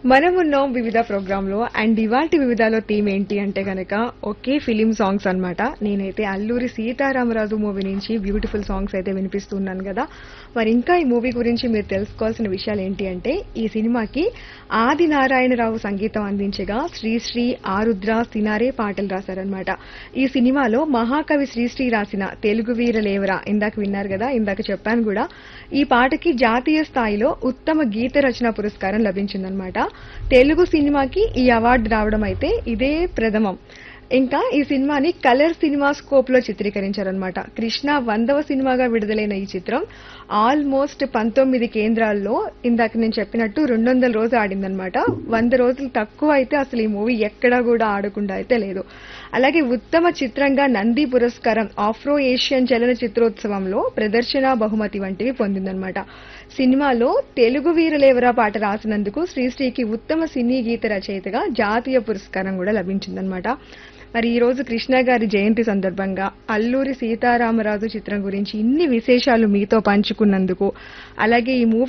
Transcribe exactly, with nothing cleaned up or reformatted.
మనమున్నాం వివిధ ప్రోగ్రాంలో అండ్ ఇవాల్టి వివిధాలో థీమ్ ఏంటి అంటే గనక ఒకే ఫిలిం సాంగ్స్ అన్నమాట. నేనైతే అల్లూరి సీతారామరాజు మూవీ నుంచి బ్యూటిఫుల్ సాంగ్స్ అయితే వినిపిస్తున్నాను కదా. మరి ఇంకా ఈ మూవీ గురించి మీరు తెలుసుకోవాల్సిన విషయాలు ఏంటి అంటే ఈ సినిమాకి ఆది నారాయణరావు సంగీతం అందించగా శ్రీశ్రీ ఆరుద్ర సినారే పాటలు రాశారనమాట. ఈ సినిమాలో మహాకవి శ్రీశ్రీ రాసిన తెలుగు వీరలేవరా ఇందాక విన్నారు కదా, ఇందాక చెప్పాను కూడా. ఈ పాటకి జాతీయ స్థాయిలో ఉత్తమ గీత రచన పురస్కారం లభించిందనమాట. తెలుగు సినిమాకి ఈ అవార్డు రావడం అయితే ఇదే ప్రథమం. ఇంకా ఈ సినిమాని కలర్ సినిమా స్కోప్ లో చిత్రీకరించారనమాట. కృష్ణ వందవ సినిమాగా విడుదలైన ఈ చిత్రం ఆల్మోస్ట్ పంతొమ్మిది కేంద్రాల్లో ఇందాక నేను చెప్పినట్టు రెండు వందల రోజు ఆడిందనమాట. వంద రోజులు తక్కువ అయితే అసలు ఈ మూవీ ఎక్కడా కూడా ఆడకుండా అయితే లేదు. అలాగే ఉత్తమ చిత్రంగా నంది పురస్కారం ఆఫ్రో ఏషియన్ చలన చిత్రోత్సవంలో ప్రదర్శన బహుమతి వంటివి పొందిందనమాట. సినిమాలో తెలుగు వీరలేవరా పాట రాసినందుకు శ్రీశ్రీకి ఉత్తమ సినీ గీత రచయితగా జాతీయ పురస్కారం కూడా లభించిందనమాట. మరి ఈ రోజు కృష్ణ గారి జయంతి సందర్భంగా అల్లూరి సీతారామరాజు చిత్రం గురించి ఇన్ని విశేషాలు మీతో పంచుకున్నందుకు, అలాగే ఈ మూవీ